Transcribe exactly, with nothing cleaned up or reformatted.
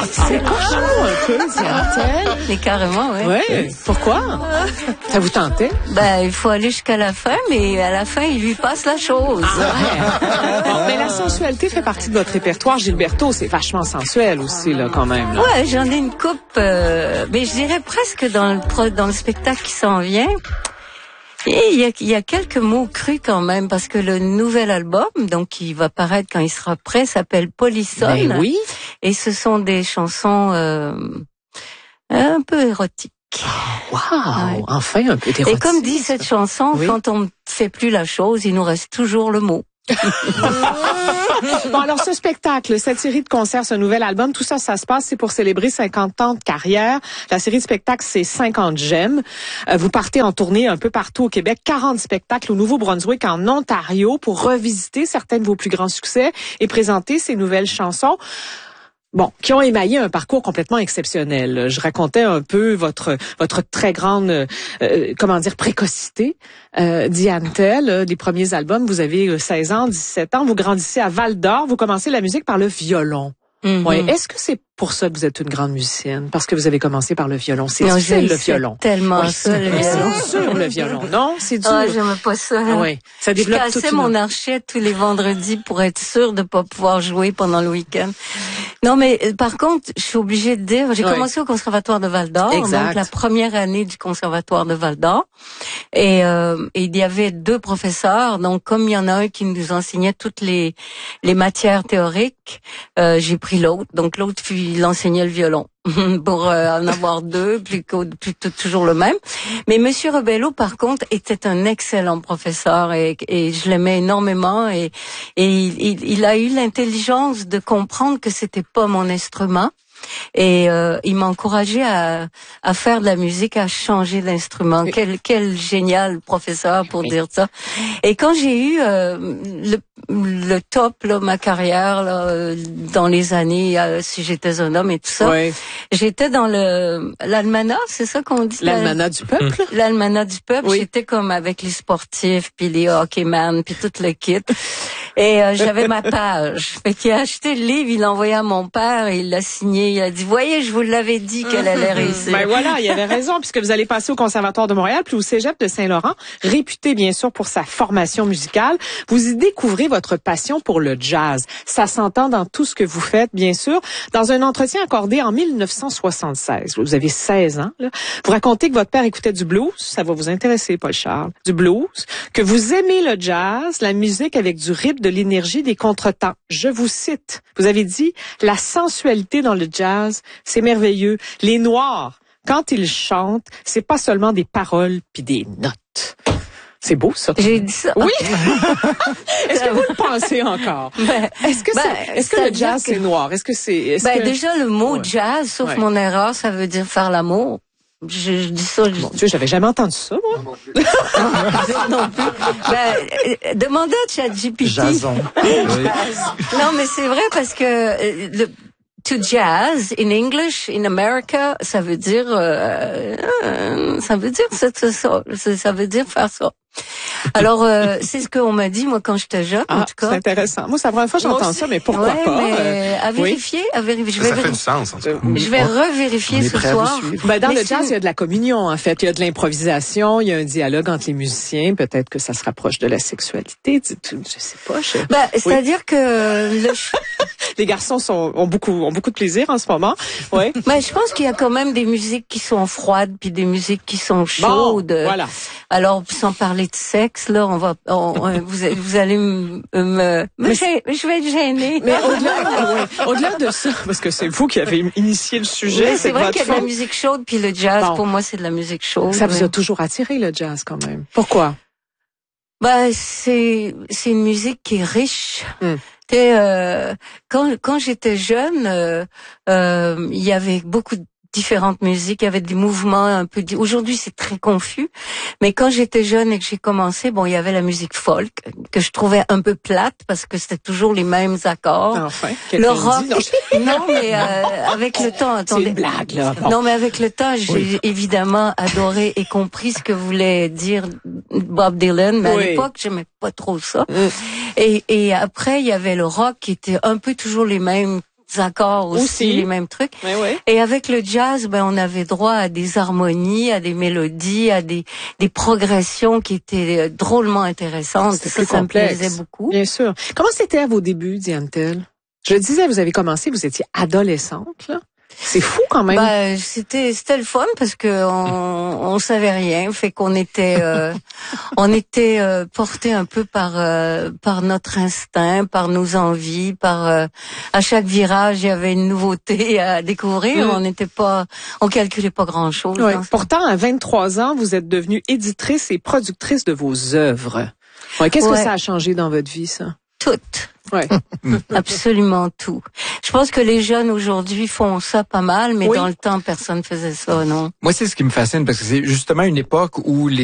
C'est cochon un peu, Diane. Mais carrément, oui. Ouais. Pourquoi? Ça vous tentait? Ben, il faut aller jusqu'à la fin, mais à la fin, il lui passe la chose. Ah ouais. Bon, mais la sensualité fait partie de votre répertoire. Gilberto, c'est vachement sensuel aussi, là, quand même. Là. Ouais, j'en ai une coupe, euh, mais je dirais presque dans le pro, dans le spectacle qui s'en vient. Et il y a, il y a quelques mots crus quand même, parce que le nouvel album, donc qui va paraître quand il sera prêt, s'appelle Polysone. Ben oui. Et ce sont des chansons euh, un peu érotiques. Wow, Ouais. enfin un peu d'érotisme. Et comme dit cette chanson, Oui. quand on ne fait plus la chose, il nous reste toujours le mot. Bon, alors, ce spectacle, cette série de concerts, ce nouvel album, tout ça, ça se passe, c'est pour célébrer cinquante ans de carrière. La série de spectacles, c'est cinquante gemmes. Euh, vous partez en tournée un peu partout au Québec, quarante spectacles au Nouveau-Brunswick, en Ontario, pour revisiter certains de vos plus grands succès et présenter ces nouvelles chansons. Bon, qui ont émaillé un parcours complètement exceptionnel. Je racontais un peu votre votre très grande, euh, comment dire, précocité. Euh, Diane Tell, euh, les premiers albums, vous avez seize ans, dix-sept ans, vous grandissez à Val-d'Or, vous commencez la musique par le violon. Mm-hmm. Ouais. Est-ce que c'est pour ça que vous êtes une grande musicienne? Parce que vous avez commencé par le violon. C'est Non, difficile, le c'est violon. tellement Oui, ça, le violon. c'est dur, le violon. Non, c'est dur. Ah, j'aime pas ça. Ah oui, ça Je développe toute cassais une... mon archet tous les vendredis pour être sûre de pas pouvoir jouer pendant le week-end. Non, mais euh, par contre, je suis obligée de dire, j'ai Ouais. commencé au Conservatoire de Val-d'Or, Exact. donc la première année du Conservatoire de Val-d'Or. Et, euh, et il y avait deux professeurs, donc comme il y en a un qui nous enseignait toutes les les matières théoriques, euh, j'ai pris l'autre. Donc l'autre, il enseignait le violon. pour euh, en avoir deux, plutôt, plutôt toujours le même. Mais Monsieur Rebello, par contre, était un excellent professeur et, et je l'aimais énormément et, et il, il, il a eu l'intelligence de comprendre que c'était pas mon instrument. Et euh, il m'a encouragé à, à faire de la musique, à changer d'instrument. Oui. Quel, quel génial professeur pour Oui. dire ça. Et quand j'ai eu euh, le, le top, là, ma carrière, là, euh, dans les années, euh, si j'étais un homme et tout ça, Ouais. j'étais dans le l'almanach, c'est ça qu'on dit? L'almanach du peuple? L'almanach du peuple. Oui. J'étais comme avec les sportifs, puis les hockeyman, puis tout le kit. Et euh, j'avais ma page. Fait qu'il a acheté le livre, il l'a envoyé à mon père, et il l'a signé. Il a dit, voyez, je vous l'avais dit qu'elle allait réussir. Ben voilà, il avait raison, puisque vous allez passer au Conservatoire de Montréal, puis au Cégep de Saint-Laurent, réputé bien sûr pour sa formation musicale. Vous y découvrez votre passion pour le jazz. Ça s'entend dans tout ce que vous faites, bien sûr. Dans un entretien accordé en mille neuf cent soixante-seize, vous avez seize ans, là, vous racontez que votre père écoutait du blues, ça va vous intéresser, Paul Charles, du blues, que vous aimez le jazz, la musique avec du rythme, de l'énergie, des contretemps. Je vous cite, vous avez dit, la sensualité dans le jazz, c'est merveilleux. Les Noirs, quand ils chantent, c'est pas seulement des paroles puis des notes. C'est beau, ça. J'ai dit ça. Oui. Est-ce que vous le pensez encore? Ben, Est-ce que, ben, c'est, est-ce que le c'est-à-dire jazz, que- c'est noir? Est-ce que c'est... Est-ce Ben que... déjà le mot Ouais. jazz, sauf Ouais. mon erreur, ça veut dire faire l'amour. Je, je dis ça. Je... Mon Dieu, j'avais jamais entendu ça, moi. non plus. Ben, euh, demandez à ChatGPT. Jason. Non, mais c'est vrai parce que euh, le to jazz in English in America, ça veut dire euh, euh, ça veut dire ça, ça, ça, ça veut dire faire ça. Alors euh, c'est ce qu'on m'a dit moi quand j'étais jeune en Ah, tout c'est cas. intéressant. Moi, c'est la première fois que j'entends ça, mais pourquoi ouais, pas? Mais euh, à oui. vérifier, à vérifier. Je vais, Ça fait vér- du sens, en tout cas. je vais revérifier On est ce prêt à vous soir. suivre. Ben, dans Mais le c'est jazz, une- il y a de la communion, en fait. Il y a de l'improvisation, il y a un dialogue entre les musiciens. Peut-être que ça se rapproche de la sexualité. Tu- tu- Je sais pas. Je... Ben, c'est-à-dire que le ch- Les garçons sont, ont beaucoup, ont beaucoup de plaisir en ce moment. Ouais. ben, je pense qu'il y a quand même des musiques qui sont froides puis des musiques qui sont Bon, chaudes. voilà. Alors, sans parler de sexe, là, on va, on, on- vous, vous allez me, me, me gê- je vais être gênée. Mais au-delà, ouais, au-delà de ça, parce que c'est vous qui avez initié le sujet, Mais c'est c'est vrai votre qu'il y a de la faute. musique chaude puis le jazz, Bon. pour moi, c'est de la musique chaude. Ça vous mais- a toujours attiré, le jazz, quand même. Pourquoi? Ben, c'est, c'est une musique qui est riche. Hmm. Tu sais, euh, quand, quand j'étais jeune, euh, euh, il y avait beaucoup de différentes musiques, il y avait des mouvements un peu... di- Aujourd'hui, c'est très confus. Mais quand j'étais jeune et que j'ai commencé, bon, il y avait la musique folk, que je trouvais un peu plate parce que c'était toujours les mêmes accords. Enfin, Le quelqu'un rock, dit, non, je- non, mais euh, avec le temps, c'est attendez. une blague, là. Bon. Non, mais avec le temps, j'ai Oui. évidemment adoré et compris ce que voulait dire Bob Dylan, mais Oui. à l'époque, j'aimais pas trop ça. Mm. Et, et après, il y avait le rock qui était un peu toujours les mêmes accords aussi, Aussi. les mêmes trucs. Oui, oui. Et avec le jazz, ben on avait droit à des harmonies, à des mélodies, à des des progressions qui étaient drôlement intéressantes. C'était Ça, plus ça me complexe. plaisait beaucoup. Bien sûr. Comment c'était à vos débuts, Diane Tell? Je le disais, vous avez commencé, vous étiez adolescente, là. C'est fou quand même. Bah, c'était c'était le fun parce que on on savait rien, fait qu'on était euh, on était euh, porté un peu par euh, par notre instinct, par nos envies, par euh, à chaque virage il y avait une nouveauté à découvrir. Mm. On n'était pas on calculait pas grand chose. Ouais. Pourtant, à vingt-trois ans, vous êtes devenue éditrice et productrice de vos œuvres. Ouais, qu'est-ce Ouais. que ça a changé dans votre vie, ça? Toutes. Ouais. Absolument tout. Je pense que les jeunes aujourd'hui font ça pas mal, mais Oui. dans le temps, personne faisait ça, non? Moi, c'est ce qui me fascine parce que c'est justement une époque où les